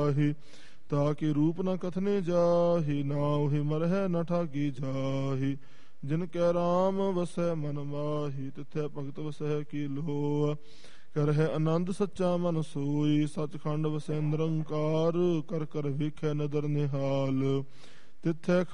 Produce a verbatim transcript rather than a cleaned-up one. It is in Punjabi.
ਗਾਹੀ। ਤਾਕੇ ਰੂਪ ਨ ਕਥਨੇ ਜਾਹੀ, ਨਾ ਉਹੀ ਮਰਹਿ ਨ ਠਾਗੀ ਜਾਹੀ। ਜਿਨ ਕੈ ਰਾਮ ਵਸੈ ਮਨ ਮਾਹੀ, ਤਿਥੈ ਭਗਤ ਵਸੈ ਕੀ ਲੋਆ। ਕਰਹਿ ਆਨੰਦ ਸੱਚਾ ਮਨ ਸੋਈ, ਸੱਚਖੰਡ ਵਸੈ ਨਿਰੰਕਾਰ। ਕਰ ਕਰ ਵੇਖੈ ਨਦਰ ਨਿਹਾਲ, ਤਿਥੈ